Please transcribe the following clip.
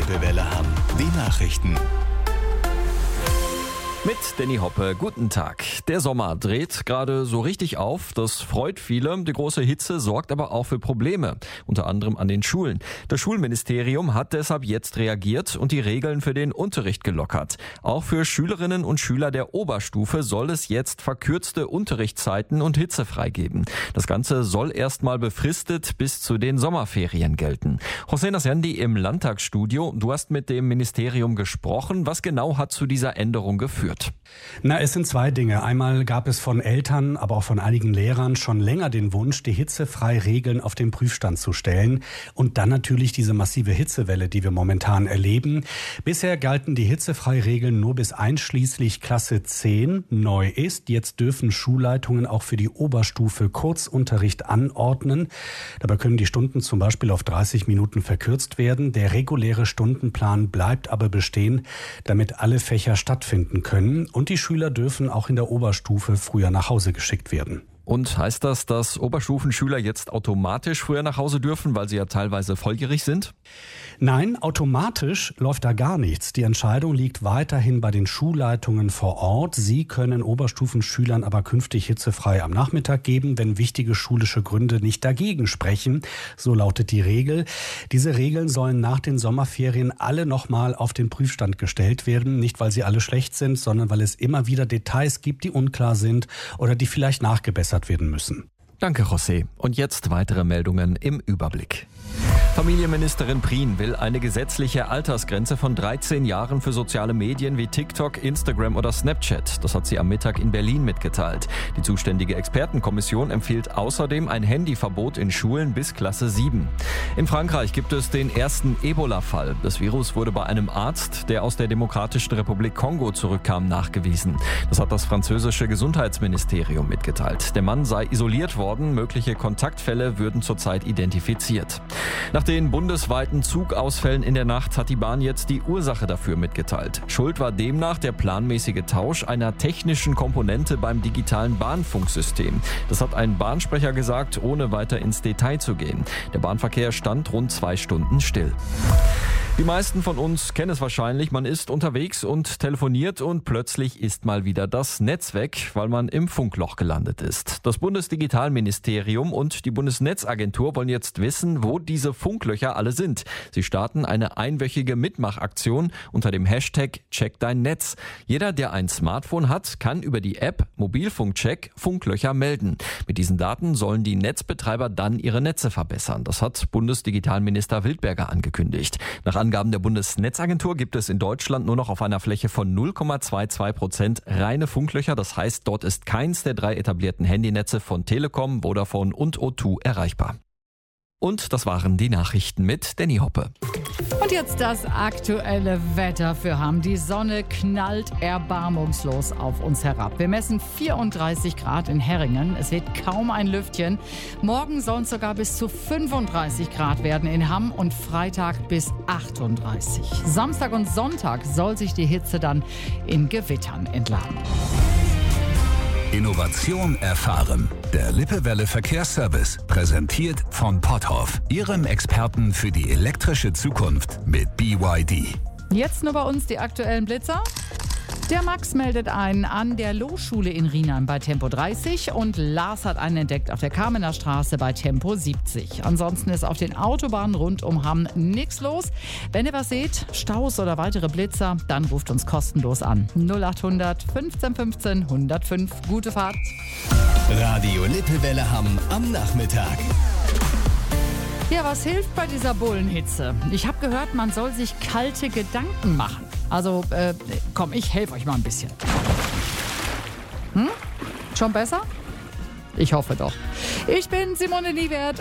Lippe Welle Hamm. Die Nachrichten. Mit Danny Hoppe, guten Tag. Der Sommer dreht gerade so richtig auf. Das freut viele. Die große Hitze sorgt aber auch für Probleme, unter anderem an den Schulen. Das Schulministerium hat deshalb jetzt reagiert und die Regeln für den Unterricht gelockert. Auch für Schülerinnen und Schüler der Oberstufe soll es jetzt verkürzte Unterrichtszeiten und hitzefrei geben. Das Ganze soll erstmal befristet bis zu den Sommerferien gelten. Hossein Assendi im Landtagsstudio. Du hast mit dem Ministerium gesprochen. Was genau hat zu dieser Änderung geführt? Es sind zwei Dinge. Einmal gab es von Eltern, aber auch von einigen Lehrern schon länger den Wunsch, die Hitzefrei-Regeln auf den Prüfstand zu stellen. Und dann natürlich diese massive Hitzewelle, die wir momentan erleben. Bisher galten die Hitzefrei-Regeln nur bis einschließlich Klasse 10. Neu ist, jetzt dürfen Schulleitungen auch für die Oberstufe Kurzunterricht anordnen. Dabei können die Stunden zum Beispiel auf 30 Minuten verkürzt werden. Der reguläre Stundenplan bleibt aber bestehen, damit alle Fächer stattfinden können. Und die Schüler dürfen auch in der Oberstufe früher nach Hause geschickt werden. Und heißt das, dass Oberstufenschüler jetzt automatisch früher nach Hause dürfen, weil sie ja teilweise volljährig sind? Nein, automatisch läuft da gar nichts. Die Entscheidung liegt weiterhin bei den Schulleitungen vor Ort. Sie können Oberstufenschülern aber künftig hitzefrei am Nachmittag geben, wenn wichtige schulische Gründe nicht dagegen sprechen. So lautet die Regel. Diese Regeln sollen nach den Sommerferien alle nochmal auf den Prüfstand gestellt werden. Nicht, weil sie alle schlecht sind, sondern weil es immer wieder Details gibt, die unklar sind oder die vielleicht nachgebessert werden müssen. Danke, José. Und jetzt weitere Meldungen im Überblick. Familienministerin Prien will eine gesetzliche Altersgrenze von 13 Jahren für soziale Medien wie TikTok, Instagram oder Snapchat. Das hat sie am Mittag in Berlin mitgeteilt. Die zuständige Expertenkommission empfiehlt außerdem ein Handyverbot in Schulen bis Klasse 7. In Frankreich gibt es den ersten Ebola-Fall. Das Virus wurde bei einem Arzt, der aus der Demokratischen Republik Kongo zurückkam, nachgewiesen. Das hat das französische Gesundheitsministerium mitgeteilt. Der Mann sei isoliert worden, mögliche Kontaktfälle würden zurzeit identifiziert. Nach den bundesweiten Zugausfällen in der Nacht hat die Bahn jetzt die Ursache dafür mitgeteilt. Schuld war demnach der planmäßige Tausch einer technischen Komponente beim digitalen Bahnfunksystem. Das hat ein Bahnsprecher gesagt, ohne weiter ins Detail zu gehen. Der Bahnverkehr stand rund 2 Stunden still. Die meisten von uns kennen es wahrscheinlich, man ist unterwegs und telefoniert und plötzlich ist mal wieder das Netz weg, weil man im Funkloch gelandet ist. Das Bundesdigitalministerium und die Bundesnetzagentur wollen jetzt wissen, wo diese Funklöcher alle sind. Sie starten eine einwöchige Mitmachaktion unter dem Hashtag Check dein Netz. Jeder, der ein Smartphone hat, kann über die App Mobilfunkcheck Funklöcher melden. Mit diesen Daten sollen die Netzbetreiber dann ihre Netze verbessern. Das hat Bundesdigitalminister Wildberger angekündigt. Nach Angaben der Bundesnetzagentur gibt es in Deutschland nur noch auf einer Fläche von 0,22% reine Funklöcher. Das heißt, dort ist keins der 3 etablierten Handynetze von Telekom, Vodafone und O2 erreichbar. Und das waren die Nachrichten mit Danny Hoppe. Und jetzt das aktuelle Wetter für Hamm. Die Sonne knallt erbarmungslos auf uns herab. Wir messen 34 Grad in Herringen. Es weht kaum ein Lüftchen. Morgen sollen es sogar bis zu 35 Grad werden in Hamm und Freitag bis 38. Samstag und Sonntag soll sich die Hitze dann in Gewittern entladen. Innovation erfahren. Der Lippe Welle Verkehrsservice, präsentiert von Potthoff, Ihrem Experten für die elektrische Zukunft mit BYD. Jetzt nur bei uns die aktuellen Blitzer. Der Max meldet einen an der Lohschule in Rieheim bei Tempo 30 und Lars hat einen entdeckt auf der Kamener Straße bei Tempo 70. Ansonsten ist auf den Autobahnen rund um Hamm nichts los. Wenn ihr was seht, Staus oder weitere Blitzer, dann ruft uns kostenlos an. 0800 15 15 105. Gute Fahrt. Radio Lippe Welle Hamm am Nachmittag. Ja, was hilft bei dieser Bullenhitze? Ich habe gehört, man soll sich kalte Gedanken machen. Also, komm, ich helfe euch mal ein bisschen. Schon besser? Ich hoffe doch. Ich bin Simone Niewert.